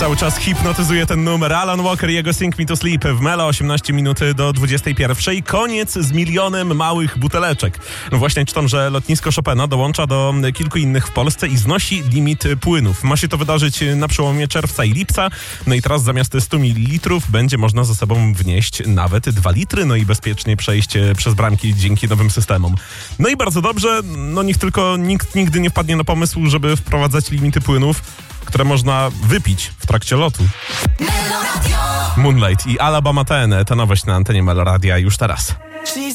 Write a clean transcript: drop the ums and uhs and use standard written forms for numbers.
Cały czas hipnotyzuje ten numer. Alan Walker i jego Sing Me to Sleep w Melo, 18 minut do 21. Koniec z milionem małych buteleczek. No właśnie czytam, że lotnisko Chopina dołącza do kilku innych w Polsce i znosi limit płynów. Ma się to wydarzyć na przełomie czerwca i lipca. No i teraz zamiast 100 ml będzie można ze sobą wnieść nawet 2 litry, no i bezpiecznie przejść przez bramki dzięki nowym systemom. No i bardzo dobrze, no niech tylko nikt nigdy nie wpadnie na pomysł, żeby wprowadzać limity płynów, które można wypić w trakcie lotu. Moonlight i Alabama Ten, ta nowość na antenie Meloradia już teraz.